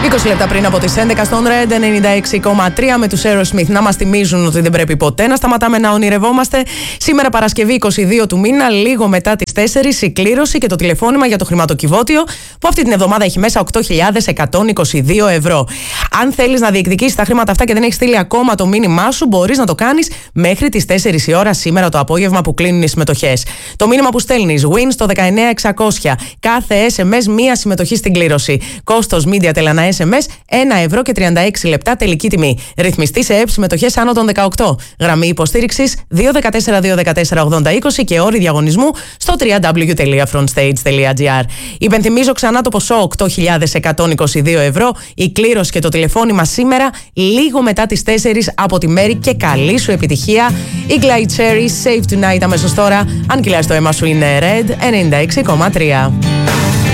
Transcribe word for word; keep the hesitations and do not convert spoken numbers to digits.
είκοσι λεπτά πριν από τις έντεκα στον Red ενενήντα έξι κόμμα τρία με τους Aerosmith να μας θυμίζουν ότι δεν πρέπει ποτέ να σταματάμε να ονειρευόμαστε. Σήμερα Παρασκευή είκοσι δύο του μήνα, λίγο μετά τις τέσσερις, η κλήρωση και το τηλεφώνημα για το χρηματοκιβώτιο που αυτή την εβδομάδα έχει μέσα οκτώ χιλιάδες εκατόν είκοσι δύο ευρώ. Αν θέλεις να διεκδικήσεις τα χρήματα αυτά και δεν έχεις στείλει ακόμα το μήνυμά σου, μπορείς να το κάνεις μέχρι τις τέσσερις η ώρα σήμερα το απόγευμα που κλείνουν οι συμμετοχές. Το μήνυμα που στέλνεις win στο δεκαεννιά εξακόσια. Κάθε ες εμ ες μία συμμετοχή στην κλήρωση. Κόστος Media Telana ες εμ ες ένα ευρώ και τριάντα έξι λεπτά τελική τιμή. Ρυθμιστή σε ΕΕΠ συμμετοχές άνω των δεκαοκτώ. Γραμμή υποστήριξης δύο ένα τέσσερα δύο ένα τέσσερα ογδόντα είκοσι και όροι διαγωνισμού στο double-u double-u double-u τελεία frontstage τελεία gr. Υπενθυμίζω ξανά το ποσό οκτώ χιλιάδες εκατόν είκοσι δύο ευρώ. Η κλήρωση και το τηλεφώνημα σήμερα λίγο μετά τις τέσσερις από τη Μέρη και καλή σου επιτυχία. Η Glide Cherry Save Tonight αμέσως τώρα. Αν κυλάς το αίμα σου είναι Red ενενήντα έξι κόμμα τρία.